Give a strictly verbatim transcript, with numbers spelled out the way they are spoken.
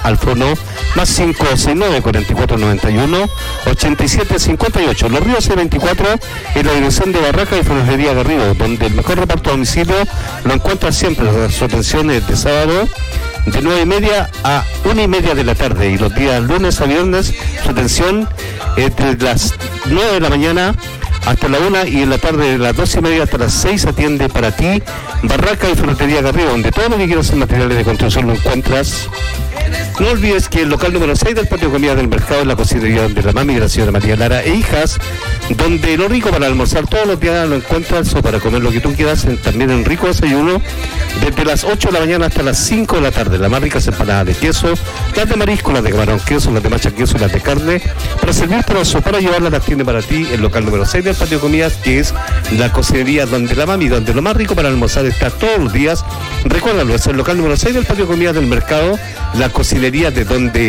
al fono, más cinco seis nueve, cuatro cuatro nueve uno, ochenta y siete cincuenta y ocho. Los Ríos C veinticuatro en la dirección de Barraca y Ferretería Garrido, donde el mejor reparto a domicilio lo encuentra siempre. Su atención es de sábado de nueve y media a una y media de la tarde, y los días lunes a viernes su atención es de las nueve de la mañana hasta la una, y en la tarde de las dos y media hasta las seis atiende para ti Barraca y Ferretería Garrido, donde todo lo que quieras en materiales de construcción lo encuentras. No olvides que el local número seis del patio de comida del mercado es la cocinería de la mami de la señora María Lara e hijas, donde lo rico para almorzar todos los días lo encuentras, o para comer lo que tú quieras, en, también en rico desayuno, desde las ocho de la mañana hasta las cinco de la tarde. Las más ricas empanadas de queso, las de marisco, las de camarón queso, las de macha queso, las de carne, para servirte o para llevarlas las tiene para ti el local número seis del patio de comidas, que es la cocinería donde la mami, donde lo más rico para almorzar está todos los días. Recuérdalo, es el local número seis del patio de comidas del mercado, la cocinería de donde